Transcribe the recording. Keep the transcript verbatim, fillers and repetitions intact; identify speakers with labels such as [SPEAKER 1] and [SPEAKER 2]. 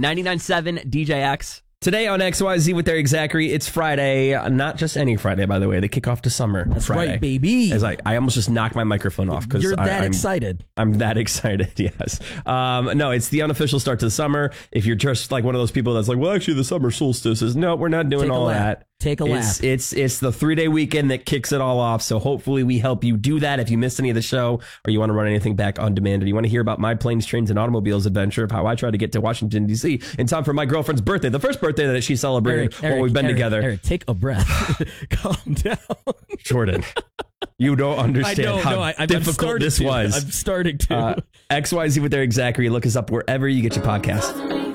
[SPEAKER 1] ninety-nine point seven D J X.
[SPEAKER 2] Today on X Y Z with Eric Zachary, it's Friday. Not just any Friday, by the way. They kick off to summer.
[SPEAKER 3] That's
[SPEAKER 2] Friday.
[SPEAKER 3] right, baby.
[SPEAKER 2] It's like I almost just knocked my microphone off because
[SPEAKER 3] You're that
[SPEAKER 2] I'm,
[SPEAKER 3] excited.
[SPEAKER 2] I'm that excited. Yes. Um, no, it's the unofficial start to the summer. If you're just like one of those people that's like, well, actually, the summer solstice is no, we're not doing
[SPEAKER 3] Take a
[SPEAKER 2] all
[SPEAKER 3] lap.
[SPEAKER 2] that.
[SPEAKER 3] Take a
[SPEAKER 2] it's,
[SPEAKER 3] lap.
[SPEAKER 2] It's it's the three day weekend that kicks it all off. So hopefully we help you do that. If you missed any of the show or you want to run anything back on demand, or you want to hear about my planes, trains, and automobiles adventure of how I tried to get to Washington D C in time for my girlfriend's birthday, the first birthday that she celebrated
[SPEAKER 3] Eric,
[SPEAKER 2] while
[SPEAKER 3] Eric,
[SPEAKER 2] we've been
[SPEAKER 3] Eric,
[SPEAKER 2] together.
[SPEAKER 3] Eric, take a breath. Calm down.
[SPEAKER 2] Jordan, you don't understand
[SPEAKER 3] I don't,
[SPEAKER 2] how
[SPEAKER 3] no, I, I'm
[SPEAKER 2] difficult
[SPEAKER 3] starting
[SPEAKER 2] this
[SPEAKER 3] to.
[SPEAKER 2] was.
[SPEAKER 3] I'm starting to.
[SPEAKER 2] Uh, X Y Z with Eric Zachary. Look us up wherever you get your podcast.